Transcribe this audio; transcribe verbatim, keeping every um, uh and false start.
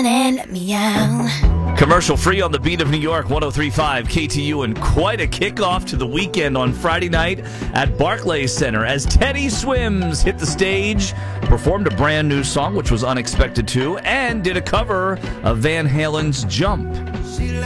on and let me out. Commercial free on the beat of New York, one oh three point five K T U, and quite a kickoff to the weekend on Friday night at Barclays Center as Teddy Swims hit the stage, performed a brand new song, which was unexpected too, and did a cover of Van Halen's Jump.